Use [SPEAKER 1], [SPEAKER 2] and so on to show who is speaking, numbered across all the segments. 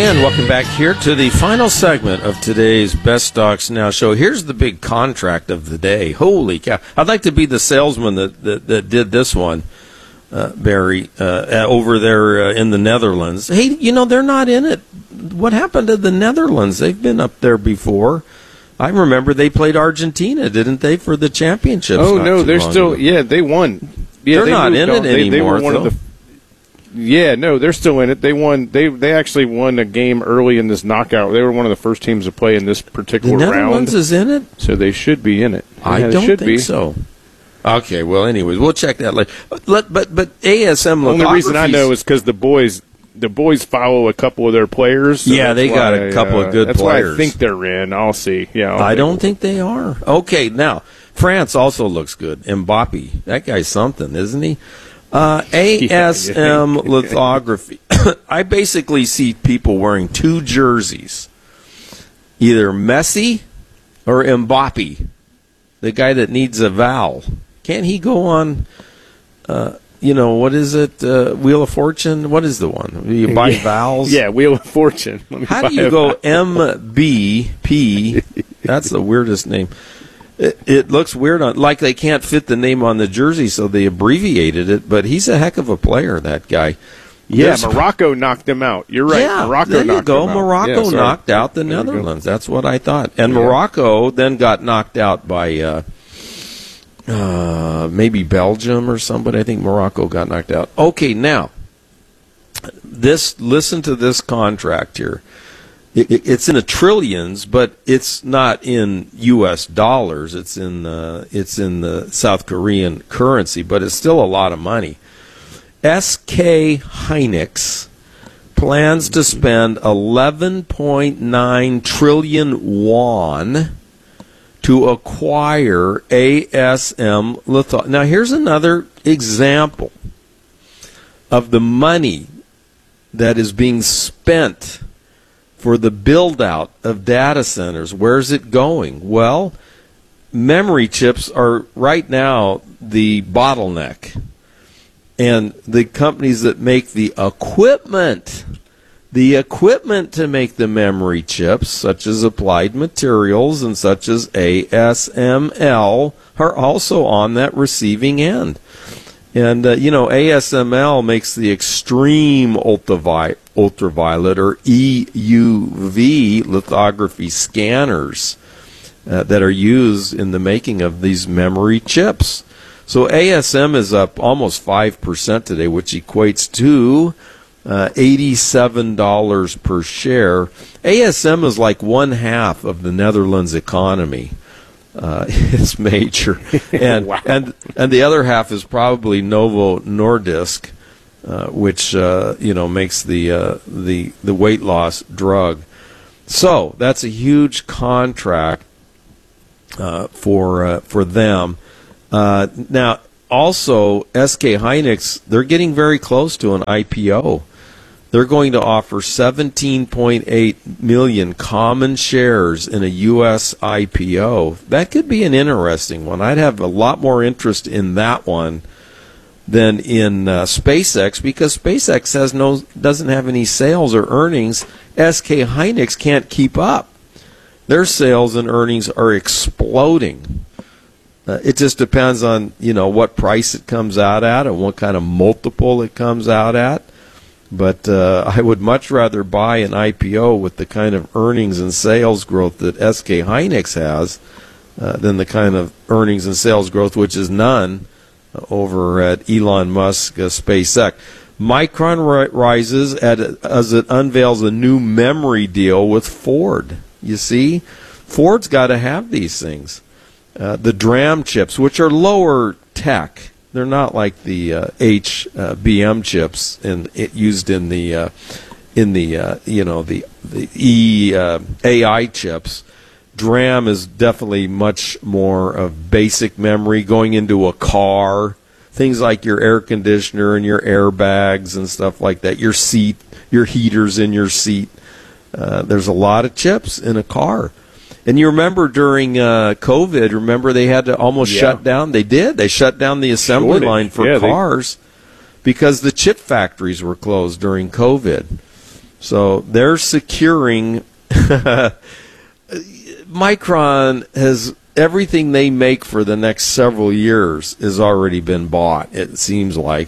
[SPEAKER 1] And welcome back here to the final segment of today's Best Stocks Now show. Here's the big contract of the day. Holy cow. I'd like to be the salesman that did this one, Barry, over there in the Netherlands. Hey, they're not in it. What happened to the Netherlands? They've been up there before. I remember they played Argentina, didn't they, for the championships?
[SPEAKER 2] Oh, no, they're still, they won. Yeah,
[SPEAKER 1] they're not in it anymore,
[SPEAKER 2] they were one of the. Yeah, no, they're still in it. They won. They actually won a game early in this knockout. They were one of the first teams to play in this particular round.
[SPEAKER 1] The Netherlands is in it?
[SPEAKER 2] So they should be in it.
[SPEAKER 1] I don't think so. Okay, well, anyways, we'll check that later. But ASM Lithography.
[SPEAKER 2] The only reason I know is because the boys follow a couple of their players. So
[SPEAKER 1] yeah, they got a couple of good
[SPEAKER 2] that's
[SPEAKER 1] players.
[SPEAKER 2] Why I think they're in. I'll see. Yeah,
[SPEAKER 1] I don't think they are. Okay, now, France also looks good. Mbappe. That guy's something, isn't he? ASM Lithography. I basically see people wearing two jerseys, either Messi or Mbappe, the guy that needs a vowel. Can't he go on, what is it, Wheel of Fortune? What is the one? You buy vowels?
[SPEAKER 2] Yeah, Wheel of Fortune.
[SPEAKER 1] How do you go MBP? That's the weirdest name. It looks weird, like they can't fit the name on the jersey, so they abbreviated it. But he's a heck of a player, that guy.
[SPEAKER 2] Yeah, Morocco knocked them out. You're right.
[SPEAKER 1] Yeah,
[SPEAKER 2] Morocco
[SPEAKER 1] there you
[SPEAKER 2] knocked
[SPEAKER 1] go.
[SPEAKER 2] them out.
[SPEAKER 1] Morocco knocked out the Netherlands. That's what I thought. And Morocco then got knocked out by maybe Belgium or somebody. I think Morocco got knocked out. Okay, now listen to this contract here. It's in the trillions, but it's not in U.S. dollars. It's in the South Korean currency, but it's still a lot of money. SK Hynix plans to spend 11.9 trillion won to acquire ASM Lithography. Now, here's another example of the money that is being spent for the build-out of data centers. Where's it going? Well, memory chips are right now the bottleneck. And the companies that make the equipment to make the memory chips, such as Applied Materials and such as ASML, are also on that receiving end. And, ASML makes the extreme ultraviolet or EUV lithography scanners that are used in the making of these memory chips. So ASM is up almost 5% today, which equates to $87 per share. ASM is like one half of the Netherlands economy. It's major, and
[SPEAKER 2] wow.
[SPEAKER 1] and the other half is probably Novo Nordisk, which makes the weight loss drug. So that's a huge contract for them. Now, also SK Hynix, they're getting very close to an IPO. They're going to offer 17.8 million common shares in a U.S. IPO. That could be an interesting one. I'd have a lot more interest in that one than in SpaceX, because SpaceX doesn't have any sales or earnings. SK Hynix can't keep up. Their sales and earnings are exploding. It just depends on what price it comes out at and what kind of multiple it comes out at. But I would much rather buy an IPO with the kind of earnings and sales growth that SK Hynix has than the kind of earnings and sales growth, which is none, over at Elon Musk SpaceX. Micron rises as it unveils a new memory deal with Ford. You see, Ford's got to have these things. The DRAM chips, which are lower tech. They're not like the HBM chips used in the AI chips. DRAM is definitely much more of basic memory going into a car. Things like your air conditioner and your airbags and stuff like that. Your seat, your heaters in your seat. There's a lot of chips in a car. And you remember during COVID, they had to almost shut down. They did. They shut down the assembly line for cars because the chip factories were closed during COVID. So they're securing. Micron has everything they make for the next several years has already been bought, it seems like.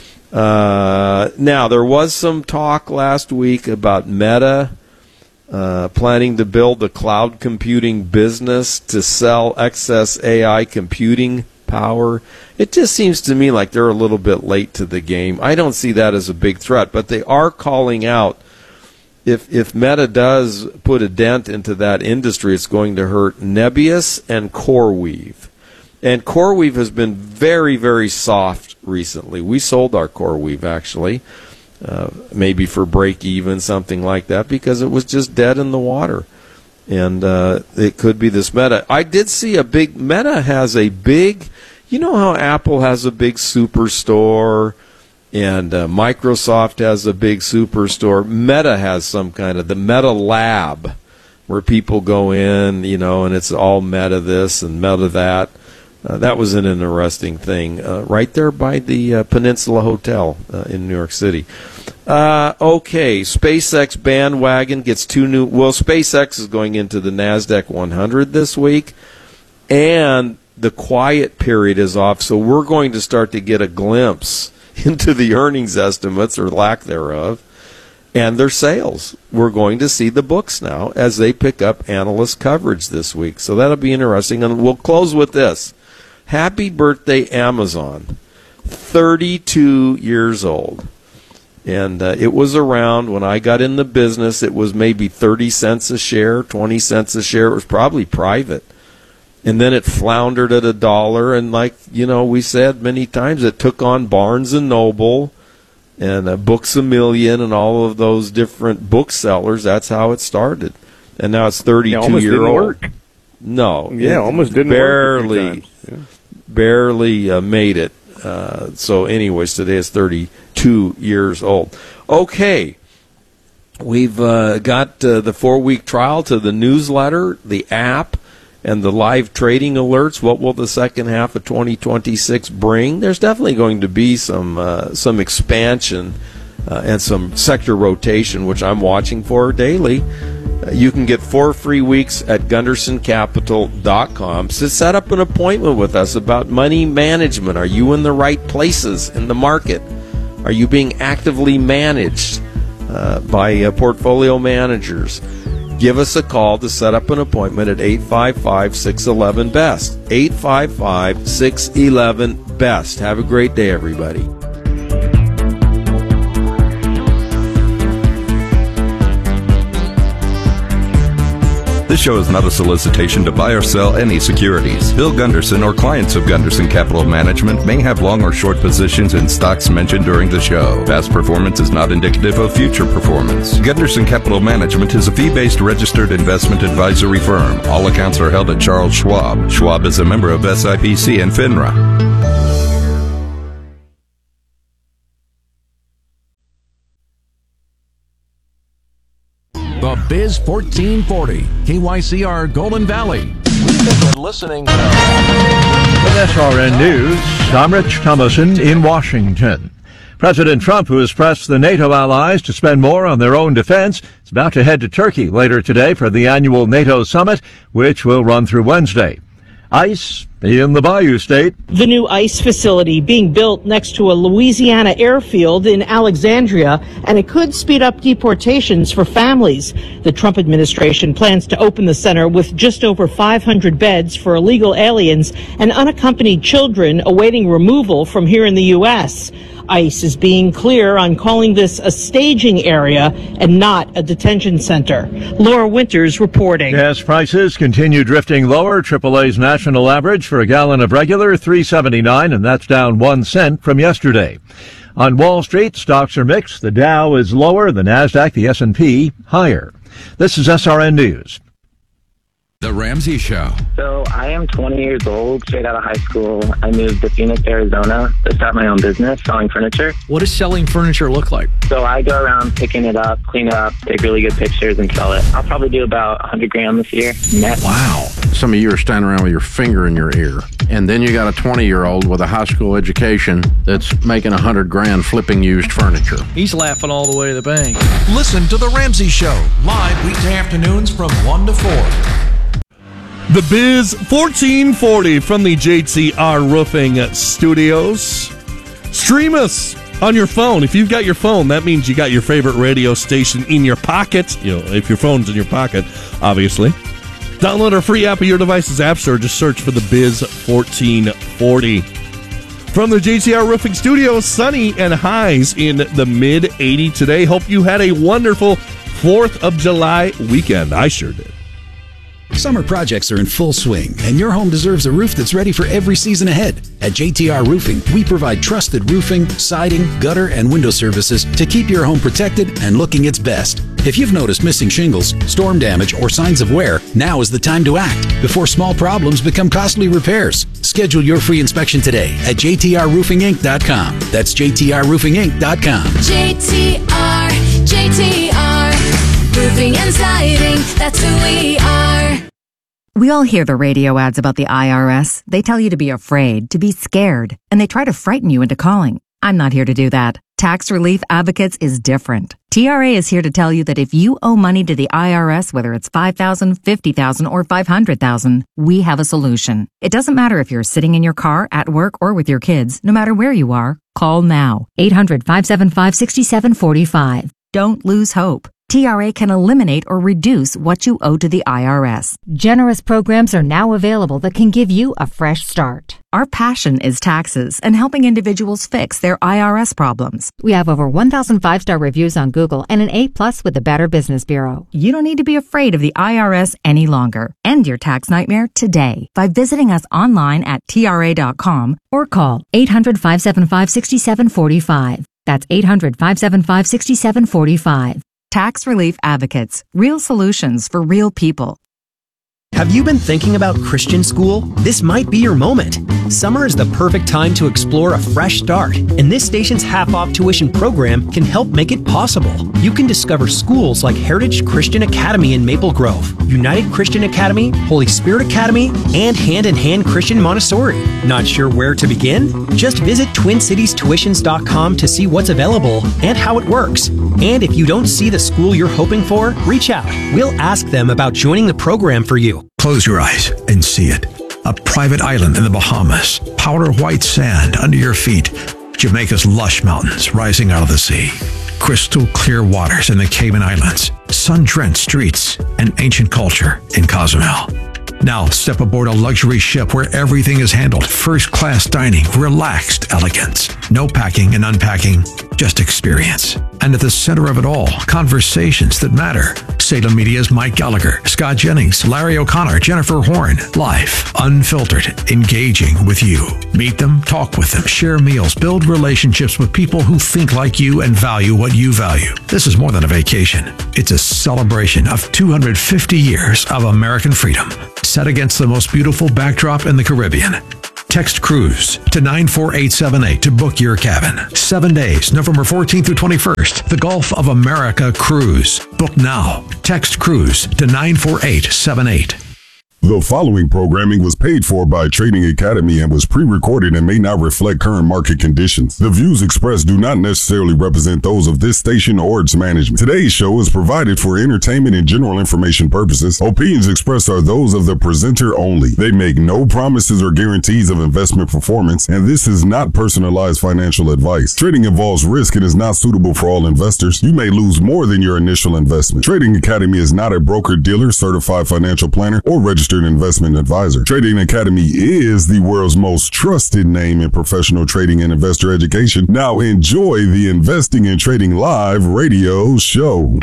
[SPEAKER 1] Now, there was some talk last week about Meta planning to build a cloud computing business to sell excess AI computing power. It just seems to me like they're a little bit late to the game. I don't see that as a big threat, but they are calling out if Meta does put a dent into that industry, it's going to hurt Nebius and CoreWeave. And CoreWeave has been very, very soft recently. We sold our CoreWeave, actually, maybe for break even, something like that, because it was just dead in the water. And it could be this Meta. I did see Meta has a big, you know how Apple has a big superstore and Microsoft has a big superstore. Meta has some kind of the Meta Lab where people go in, and it's all Meta this and Meta that. That was an interesting thing right there by the Peninsula Hotel in New York City. Okay, SpaceX bandwagon gets two new. Well, SpaceX is going into the NASDAQ 100 this week, and the quiet period is off, so we're going to start to get a glimpse into the earnings estimates or lack thereof and their sales. We're going to see the books now as they pick up analyst coverage this week. So that'll be interesting. And we'll close with this. Happy birthday, Amazon. 32 years old. And it was around when I got in the business. It was maybe 30 cents a share, 20 cents a share. It was probably private. And then it floundered at $1, and like, we said many times, it took on Barnes & Noble and Books A Million and all of those different booksellers. That's how it started. And now it's 32-year-old. No.
[SPEAKER 2] Yeah, almost didn't
[SPEAKER 1] work. Barely made it. So anyways, today it's 32 years old. Okay. We've got the 4-week trial to the newsletter, the app, and the live trading alerts. What will the second half of 2026 bring? There's definitely going to be some expansion and some sector rotation, which I'm watching for daily. You can get 4 free weeks at GundersonCapital.com. So set up an appointment with us about money management. Are you in the right places in the market? Are you being actively managed by portfolio managers? Give us a call to set up an appointment at 855-611-BEST. 855-611-BEST. Have a great day, everybody.
[SPEAKER 3] This show is not a solicitation to buy or sell any securities. Bill Gunderson or clients of Gunderson Capital Management may have long or short positions in stocks mentioned during the show. Past performance is not indicative of future performance. Gunderson Capital Management is a fee-based registered investment advisory firm. All accounts are held at Charles Schwab. Schwab is a member of SIPC and FINRA.
[SPEAKER 4] The Biz 1440, KYCR Golden Valley. We've been listening.
[SPEAKER 5] With SRN News, I'm Rich Thomason in Washington. President Trump, who has pressed the NATO allies to spend more on their own defense, is about to head to Turkey later today for the annual NATO summit, which will run through Wednesday. ICE in the Bayou State.
[SPEAKER 6] The new ICE facility being built next to a Louisiana airfield in Alexandria, and it could speed up deportations for families. The Trump administration plans to open the center with just over 500 beds for illegal aliens and unaccompanied children awaiting removal from here in the U.S. ICE is being clear on calling this a staging area and not a detention center. Laura Winters reporting.
[SPEAKER 5] Gas prices continue drifting lower. AAA's national average for a gallon of regular, $3.79, and that's down 1 cent from yesterday. On Wall Street, stocks are mixed. The Dow is lower, the Nasdaq, the S&P higher. This is SRN News.
[SPEAKER 4] The Ramsey Show.
[SPEAKER 7] So I am 20 years old, straight out of high school. I moved to Phoenix, Arizona to start my own business selling furniture.
[SPEAKER 8] What does selling furniture look like?
[SPEAKER 7] So I go around picking it up, clean it up, take really good pictures and sell it. I'll probably do about $100,000 this year net.
[SPEAKER 4] Wow.
[SPEAKER 9] some of you are standing around with your finger in your ear. And then you got a 20-year-old with a high school education that's making $100,000 flipping used furniture.
[SPEAKER 8] He's laughing all the way to the bank.
[SPEAKER 4] Listen to The Ramsey Show, live weekday afternoons from 1 to 4.
[SPEAKER 10] The Biz 1440 from the JTR Roofing Studios. Stream us on your phone. If you've got your phone, that means you got your favorite radio station in your pocket. You know, if your phone's in your pocket, obviously. Download our free app of your device's app store. Just search for the Biz 1440. From the JTR Roofing Studios, sunny and highs in the mid-80s today. Hope you had a wonderful 4th of July weekend. I sure did.
[SPEAKER 11] Summer projects are in full swing, and your home deserves a roof that's ready for every season ahead. At JTR Roofing, we provide trusted roofing, siding, gutter, and window services to keep your home protected and looking its best. If you've noticed missing shingles, storm damage, or signs of wear, now is the time to act before small problems become costly repairs. Schedule your free inspection today at jtrroofinginc.com. That's jtrroofinginc.com.
[SPEAKER 12] JTR, Roofing and Siding, that's who we are.
[SPEAKER 13] We all hear the radio ads about the IRS. They tell you to be afraid, to be scared, and they try to frighten you into calling. I'm not here to do that. Tax Relief Advocates is different. TRA is here to tell you that if you owe money to the IRS, whether it's $5,000, $50,000, or $500,000, we have a solution. It doesn't matter if you're sitting in your car, at work, or with your kids. No matter where you are, call now. 800-575-6745. Don't lose hope. TRA can eliminate or reduce what you owe to the IRS.
[SPEAKER 14] Generous programs are now available that can give you a fresh start.
[SPEAKER 13] Our passion is taxes and helping individuals fix their IRS problems.
[SPEAKER 14] We have over 1,000 5-star reviews on Google and an A+ with the Better Business Bureau.
[SPEAKER 13] You don't need to be afraid of the IRS any longer. End your tax nightmare today by visiting us online at TRA.com or call 800-575-6745. That's 800-575-6745. Tax Relief Advocates. Real solutions for real people.
[SPEAKER 15] Have you been thinking about Christian school? This might be your moment. Summer is the perfect time to explore a fresh start, and this station's half-off tuition program can help make it possible. You can discover schools like Heritage Christian Academy in Maple Grove, United Christian Academy, Holy Spirit Academy, and Hand in Hand Christian Montessori. Not sure where to begin? Just visit TwinCitiesTuitions.com to see what's available and how it works. And if you don't see the school you're hoping for, reach out. We'll ask them about joining the program for you.
[SPEAKER 16] Close your eyes and see it. A private island in the Bahamas, powder white sand under your feet, Jamaica's lush mountains rising out of the sea, crystal clear waters in the Cayman Islands, sun-drenched streets, and ancient culture in Cozumel. Now step aboard a luxury ship where everything is handled, first-class dining, relaxed elegance, no packing and unpacking, just experience. And at the center of it all, conversations that matter. Salem Media's Mike Gallagher, Scott Jennings, Larry O'Connor, Jennifer Horn. Life, unfiltered, engaging with you. Meet them, talk with them, share meals, build relationships with people who think like you and value what you value. This is more than a vacation. It's a celebration of 250 years of American freedom, set against the most beautiful backdrop in the Caribbean. Text Cruise to 94878 to book your cabin. 7 days, November 14th through 21st. The Gulf of America Cruise. Book now. Text Cruise to 94878.
[SPEAKER 17] The following programming was paid for by Trading Academy and was pre-recorded and may not reflect current market conditions. The views expressed do not necessarily represent those of this station or its management. Today's show is provided for entertainment and general information purposes. Opinions expressed are those of the presenter only. They make no promises or guarantees of investment performance, and this is not personalized financial advice. Trading involves risk and is not suitable for all investors. You may lose more than your initial investment. Trading Academy is not a broker-dealer, certified financial planner, or registered investment advisor. Trading Academy is the world's most trusted name in professional trading and investor education. Now enjoy the Investing and Trading Live radio show.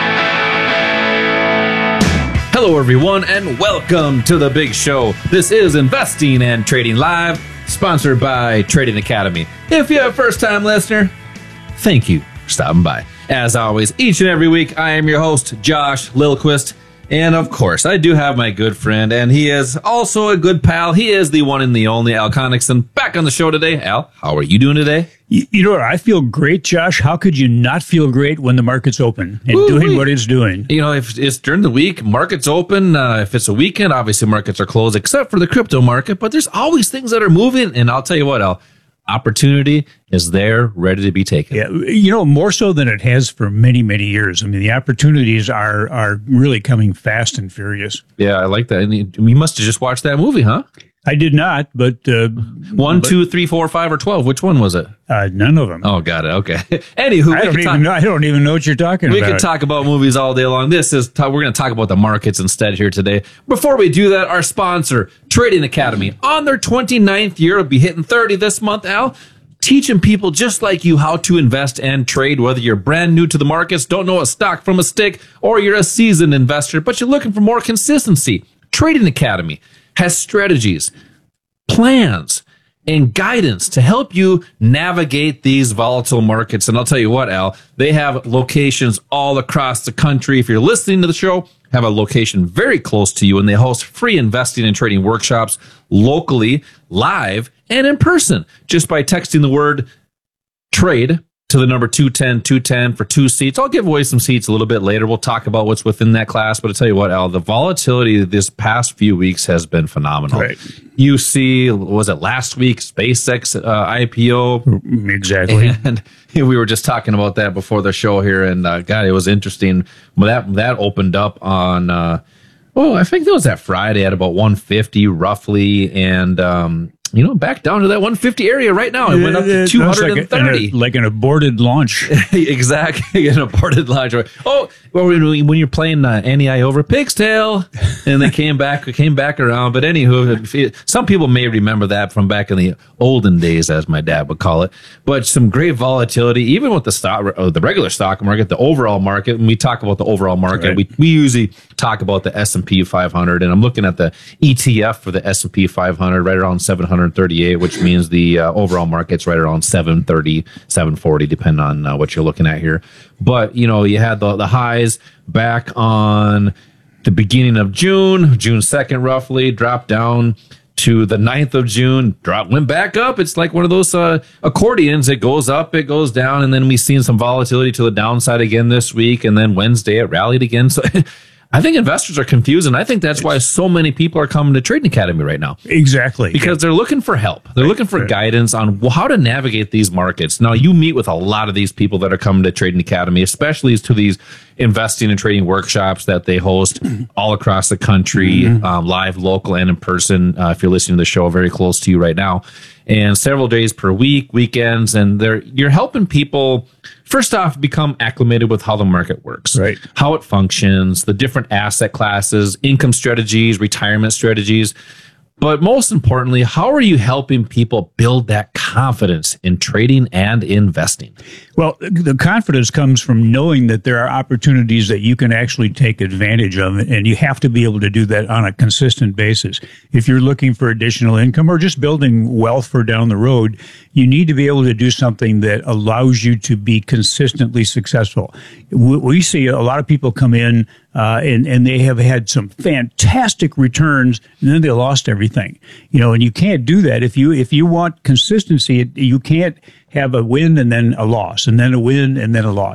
[SPEAKER 18] Hello everyone and welcome to the big show. This is Investing and Trading Live, sponsored by Trading Academy. If you're a first-time listener, thank you for stopping by. As always, each and every week, I am your host, Josh Lilquist. And of course, I do have my good friend, and he is also a good pal. He is the one and the only Al Connickson back on the show today. Al, how are you doing today?
[SPEAKER 19] You know what? I feel great, Josh. How could you not feel great when the market's open and doing what it's doing?
[SPEAKER 18] You know, if it's during the week, market's open. If it's a weekend, obviously markets are closed, except for the crypto market. But there's always things that are moving. And I'll tell you what, Al, opportunity is there, ready to be taken.
[SPEAKER 19] Yeah, you know, more so than it has for many, many years. I mean, the opportunities are really coming fast and furious.
[SPEAKER 18] Yeah, I like that. And you must have just watched that movie, huh?
[SPEAKER 19] I did not, but
[SPEAKER 18] 1, 2, 3, 4, 5, or 12. Which one was it?
[SPEAKER 19] None of them.
[SPEAKER 18] Oh, got it. Okay. Anywho,
[SPEAKER 19] I don't even know what you're talking about.
[SPEAKER 18] We can talk about movies all day long. We're going to talk about the markets instead here today. Before we do that, our sponsor, Trading Academy, on their 29th year, will be hitting 30 this month, Al. Teaching people just like you how to invest and trade, whether you're brand new to the markets, don't know a stock from a stick, or you're a seasoned investor, but you're looking for more consistency. Trading Academy has strategies, plans, and guidance to help you navigate these volatile markets. And I'll tell you what, Al, they have locations all across the country. If you're listening to the show, have a location very close to you, and they host free investing and trading workshops locally, live, and in person, just by texting the word trade to the number 210-210 for 2 seats. I'll give away some seats a little bit later. We'll talk about what's within that class. But I'll tell you what, Al, the volatility this past few weeks has been phenomenal.
[SPEAKER 19] Right.
[SPEAKER 18] You see, was it last week, SpaceX IPO?
[SPEAKER 19] Exactly.
[SPEAKER 18] And we were just talking about that before the show here. And God, it was interesting. That opened up on, I think that was that Friday at about 150 roughly. And, back down to that 150 area right now. It went up to 230.
[SPEAKER 19] Like an aborted launch.
[SPEAKER 18] Exactly, an aborted launch. Oh, well, when you're playing NEI over Pig's Tail, and they came back around. But anywho, some people may remember that from back in the olden days, as my dad would call it. But some great volatility, even with the regular stock market, the overall market. When we talk about the overall market, right, we usually talk about the S&P 500, and I'm looking at the ETF for the S&P 500 right around 738, which means the overall market's right around 730, 740, depending on what you're looking at here. But, you had the highs back on the beginning of June 2nd, roughly, dropped down to the 9th of June, went back up. It's like one of those accordions. It goes up, it goes down, and then we've seen some volatility to the downside again this week, and then Wednesday it rallied again. So I think investors are confused, and I think that's why so many people are coming to Trading Academy right now.
[SPEAKER 19] Exactly.
[SPEAKER 18] Because they're looking for help. They're looking for guidance on how to navigate these markets. Now, you meet with a lot of these people that are coming to Trading Academy, especially to these investing and trading workshops that they host all across the country, live, local, and in person. If you're listening to the show, very close to you right now. And several days per week, weekends, and you're helping people, first off, become acclimated with how the market works,
[SPEAKER 19] right,
[SPEAKER 18] how it functions, the different asset classes, income strategies, retirement strategies. But most importantly, how are you helping people build that confidence in trading and investing?
[SPEAKER 19] Well, the confidence comes from knowing that there are opportunities that you can actually take advantage of, and you have to be able to do that on a consistent basis. If you're looking for additional income or just building wealth for down the road, you need to be able to do something that allows you to be consistently successful. We see a lot of people come in and they have had some fantastic returns, and then they lost everything. And you can't do that. If you want consistency, you can't have a win and then a loss, and then a win and then a loss.